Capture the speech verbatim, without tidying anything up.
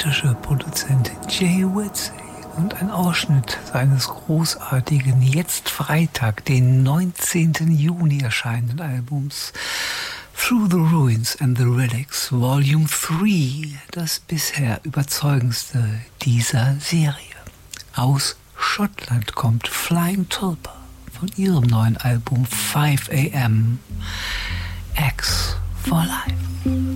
britische Produzent Jay Whitsey und ein Ausschnitt seines großartigen, jetzt Freitag, den neunzehnten Juni erscheinenden Albums Through the Ruins and the Relics Volume drei, das bisher überzeugendste dieser Serie. Aus Schottland kommt Flying Tulpa von ihrem neuen Album five a m X for Life.